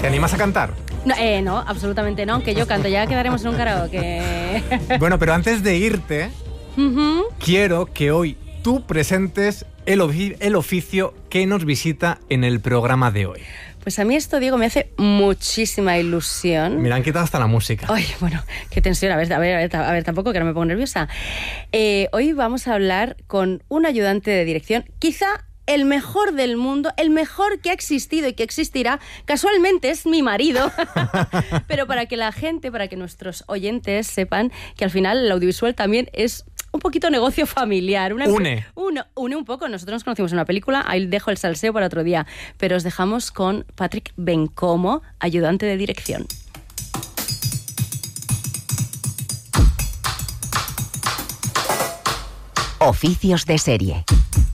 ¿Te animas a cantar? No, absolutamente no, aunque yo canto, ya quedaremos en un karaoke. Bueno, pero antes de irte, quiero que hoy tú presentes el oficio que nos visita en el programa de hoy. Pues a mí esto, Diego, me hace muchísima ilusión. Me han quitado hasta la música. Ay, bueno, qué tensión. A ver, tampoco, que no me pongo nerviosa. Hoy vamos a hablar con un ayudante de dirección, quizá el mejor del mundo, el mejor que ha existido y que existirá. Casualmente es mi marido. Pero para que la gente, para que nuestros oyentes sepan que al final el audiovisual también es un poquito negocio familiar. Une un poco. Nosotros nos conocimos en una película, ahí dejo el salseo para otro día. Pero os dejamos con Patrick Bencomo, ayudante de dirección. Oficios de serie.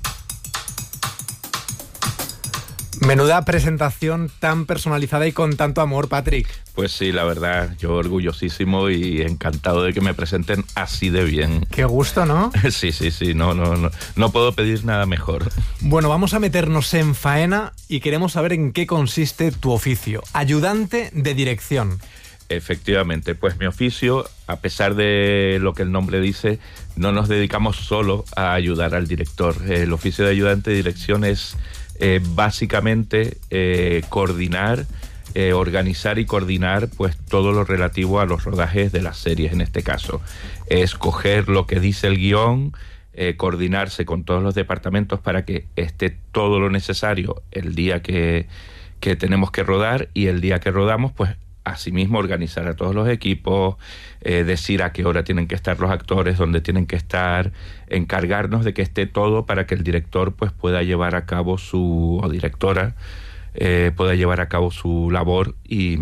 Menuda presentación tan personalizada y con tanto amor, Patrick. Pues sí, la verdad, yo orgullosísimo y encantado de que me presenten así de bien. Qué gusto, ¿no? Sí, no puedo pedir nada mejor. Bueno, vamos a meternos en faena y queremos saber en qué consiste tu oficio. Ayudante de dirección. Efectivamente, pues mi oficio, a pesar de lo que el nombre dice, no nos dedicamos solo a ayudar al director. El oficio de ayudante de dirección es básicamente coordinar, organizar y coordinar pues todo lo relativo a los rodajes de las series en este caso. Escoger lo que dice el guión, coordinarse con todos los departamentos para que esté todo lo necesario el día que tenemos que rodar, y el día que rodamos pues asimismo organizar a todos los equipos, decir a qué hora tienen que estar los actores, dónde tienen que estar, encargarnos de que esté todo para que el director pues pueda llevar a cabo o directora pueda llevar a cabo su labor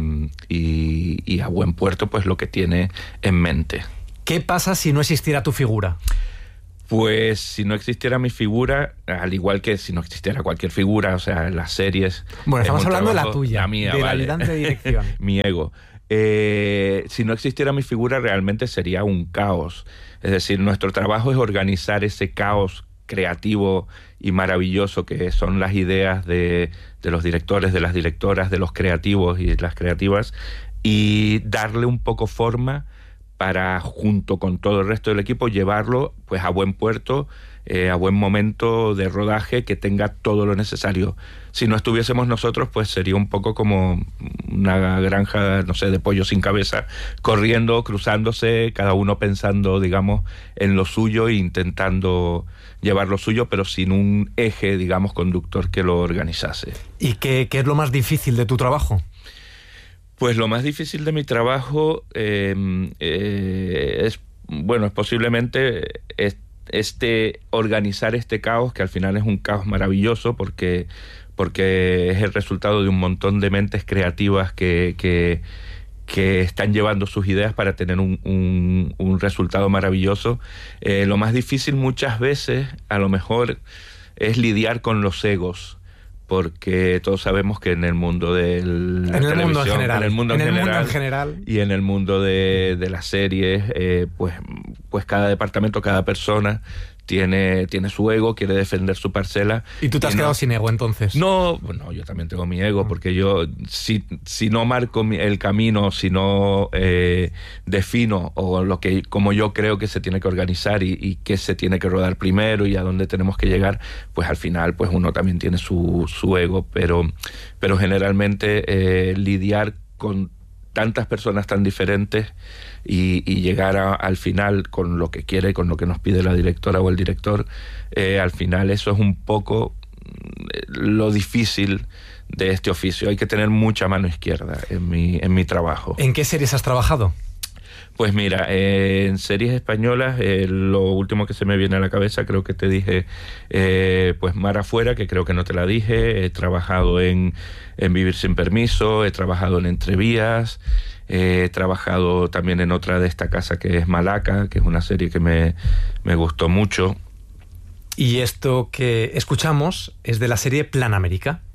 y a buen puerto pues lo que tiene en mente. ¿Qué pasa si no existiera tu figura? Pues si no existiera mi figura, al igual que si no existiera cualquier figura, o sea, en las series... Bueno, estamos hablando de la tuya, la mía, de la vale. ayudante de dirección. Mi ego. Si no existiera mi figura, realmente sería un caos. Es decir, nuestro trabajo es organizar ese caos creativo y maravilloso que son las ideas de los directores, de las directoras, de los creativos y las creativas, y darle un poco forma para, junto con todo el resto del equipo, llevarlo pues a buen puerto, a buen momento de rodaje, que tenga todo lo necesario. Si no estuviésemos nosotros, pues sería un poco como una granja, no sé, de pollo sin cabeza, corriendo, cruzándose, cada uno pensando, digamos, en lo suyo e intentando llevar lo suyo, pero sin un eje, digamos, conductor que lo organizase. ¿Y qué es lo más difícil de tu trabajo? Pues lo más difícil de mi trabajo es posiblemente organizar este caos, que al final es un caos maravilloso porque es el resultado de un montón de mentes creativas que están llevando sus ideas para tener un resultado maravilloso. Lo más difícil muchas veces, a lo mejor, es lidiar con los egos, porque todos sabemos que en el mundo de la televisión, en el mundo en general y en el mundo de las series, pues cada departamento, cada persona tiene su ego, quiere defender su parcela. ¿Y tú te has quedado sin ego entonces? No, yo también tengo mi ego, porque yo si no marco el camino, si no defino como yo creo que se tiene que organizar y qué se tiene que rodar primero y a dónde tenemos que llegar, pues al final pues uno también tiene su ego, pero generalmente lidiar con tantas personas tan diferentes y llegar al final con lo que quiere, con lo que nos pide la directora o el director, al final eso es un poco lo difícil de este oficio. Hay que tener mucha mano izquierda en mi trabajo. ¿En qué series has trabajado? Pues mira, en series españolas, lo último que se me viene a la cabeza, creo que te dije, pues Mar Afuera, que creo que no te la dije. He trabajado en Vivir sin permiso, he trabajado en Entrevías, he trabajado también en otra de esta casa que es Malaca, que es una serie que me gustó mucho. Y esto que escuchamos es de la serie Plan América.